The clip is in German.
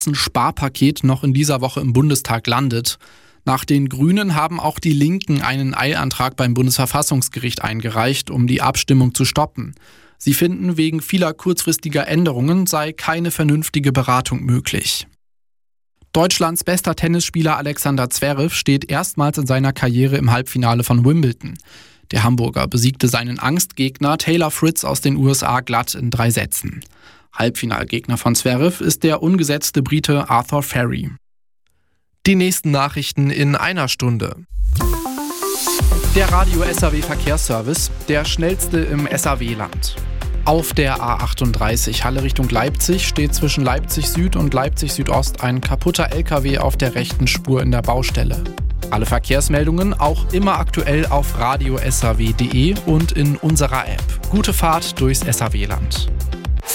Sparpaket noch in dieser Woche im Bundestag landet. Nach den Grünen haben auch die Linken einen Eilantrag beim Bundesverfassungsgericht eingereicht, um die Abstimmung zu stoppen. Sie finden, wegen vieler kurzfristiger Änderungen sei keine vernünftige Beratung möglich. Deutschlands bester Tennisspieler Alexander Zverev steht erstmals in seiner Karriere im Halbfinale von Wimbledon. Der Hamburger besiegte seinen Angstgegner Taylor Fritz aus den USA glatt in 3 Sätzen. Halbfinalgegner von Zverev ist der ungesetzte Brite Arthur Ferry. Die nächsten Nachrichten in einer Stunde. Der Radio SAW Verkehrsservice, der schnellste im SAW-Land. Auf der A38 Halle Richtung Leipzig steht zwischen Leipzig Süd und Leipzig Südost ein kaputter LKW auf der rechten Spur in der Baustelle. Alle Verkehrsmeldungen auch immer aktuell auf radiosaw.de und in unserer App. Gute Fahrt durchs SAW-Land.